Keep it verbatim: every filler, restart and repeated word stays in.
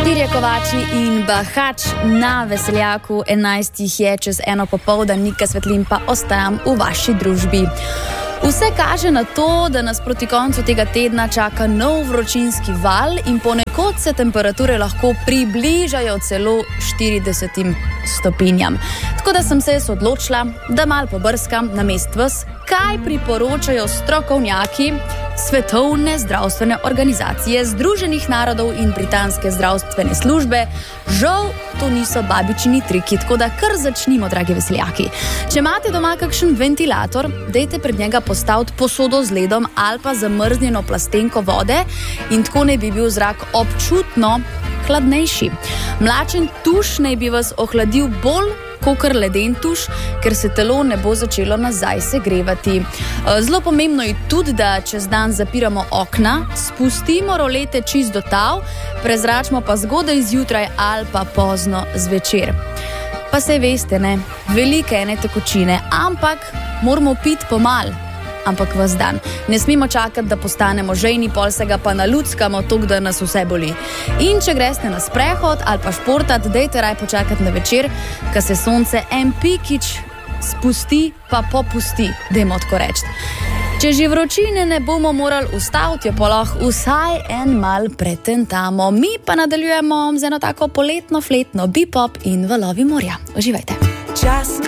Štirje kovači in bahač na Veseljaku, enajstih je čez eno popoldan, Nika Svetlin pa ostajam v vaši družbi. Vse kaže na to, da nas proti koncu tega tedna čaka nov vročinski val in ponekod se temperature lahko približajo celo štiridesetim stopinjam. Tako da sem se jaz odločila, da mal pobrskam na mest vas, kaj priporočajo strokovnjaki Svetovne zdravstvene organizacije, Združenih narodov in Britanske zdravstvene službe. Žal, to niso babičini triki, tako da kar začnimo, dragi veseljaki. Če imate doma kakšen ventilator, dajte pred njega postaviti posodo z ledom ali pa zamrznjeno plastenko vode in tako naj bi bil zrak občutno hladnejši. Mlačen tuš naj bi vas ohladil bolj kakor leden tuš, ker se telo ne bo začelo nazaj segrevati. Zelo pomembno je tudi, da čez dan zapiramo okna, spustimo rolete čist do tal, prezračimo pa zgodaj zjutraj ali pa pozno zvečer. Pa saj veste, ne, velike ene tekočine, ampak moramo piti pomal. Ampak vas dan. Ne smemo čakati, da postanemo žejni, pol se ga pa naluckamo tok, da nas vse boli. In če greste na sprehod ali pa športat, dejte raj počakati na večer, ko se sonce en pikič spusti pa popusti, dajmo tako reči. Če že vročine ne bomo morali ustaviti, jo pa lahko vsaj en mal pretentamo. Mi pa nadaljujemo z eno tako poletno fletno bipop in valovi morja. Uživajte. Čas